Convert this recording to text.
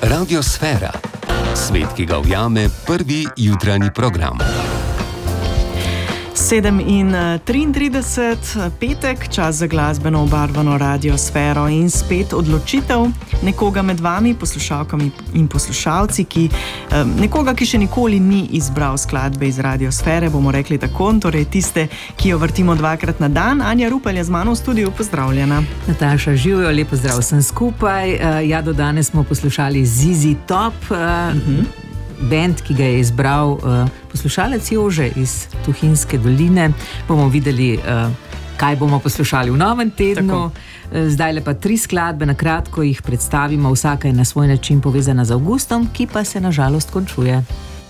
Radiosfera. Svet, ki ga ujame prvi jutranji program. 7:33, petek, čas za glasbeno obarvano radiosfero in spet odločitev nekoga med vami, poslušalkami in poslušalci, nekoga, ki še nikoli ni izbral skladbe iz radiosfere, bomo rekli tako, torej tiste, ki jo vrtimo dvakrat na dan. Anja Rupel je z mano v studiu, pozdravljena. Nataša, živijo, lepo zdrav sem skupaj. Do danes smo poslušali ZZ Top, band, ki ga je izbral poslušalec Jože iz Tuhinjske doline. Bomo videli, kaj bomo poslušali v novem tednu. Zdaj pa 3 skladbe, na kratko jih predstavimo, vsaka je na svoj način povezana z avgustom, ki pa se na žalost končuje.